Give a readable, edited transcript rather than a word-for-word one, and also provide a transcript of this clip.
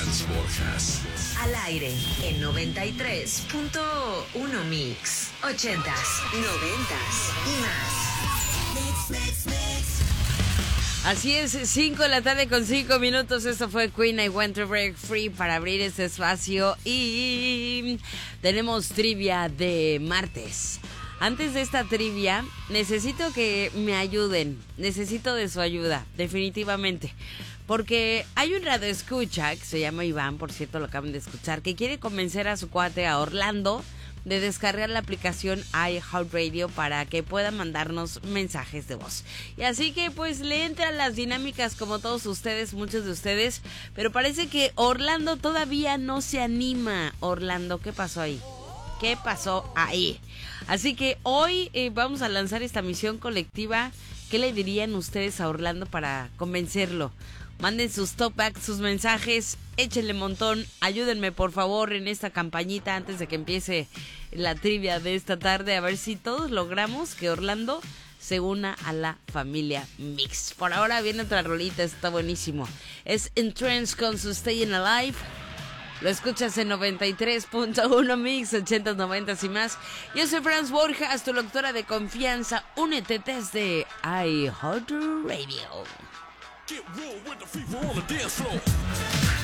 Franz Borjas. Al aire en 93.1 Mix. 80s, 90s y más. Así es, 5 de la tarde con 5 minutos. Esto fue Queen, I Want to Break Free para abrir este espacio. Y tenemos trivia de martes. Antes de esta trivia, necesito que me ayuden. Necesito de su ayuda, definitivamente. Porque hay un radioescucha que se llama Iván, por cierto, lo acaban de escuchar, que quiere convencer a su cuate, a Orlando, de descargar la aplicación iHeartRadio para que pueda mandarnos mensajes de voz. Y así que pues le entran las dinámicas como todos ustedes, muchos de ustedes, pero parece que Orlando todavía no se anima. Orlando, ¿qué pasó ahí? ¿Qué pasó ahí? Así que hoy vamos a lanzar esta misión colectiva. ¿Qué le dirían ustedes a Orlando para convencerlo? Manden sus top acts, sus mensajes, échenle montón, ayúdenme por favor en esta campañita antes de que empiece la trivia de esta tarde, a ver si todos logramos que Orlando se una a la familia Mix. Por ahora viene otra rolita, está buenísimo. Es Entrance con su Staying Alive. Lo escuchas en 93.1 Mix, 80s, 90s y más. Yo soy Franz Borjas, tu locutora de confianza. Únete desde iHeartRadio. Get real with the fever on the dance floor.